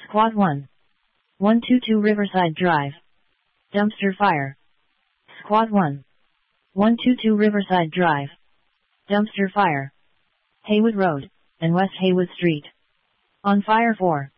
Squad 1. 122 Riverside Drive. Dumpster fire. Squad 1. 122 Riverside Drive. Dumpster fire. Haywood Road, and West Haywood Street. On fire 4.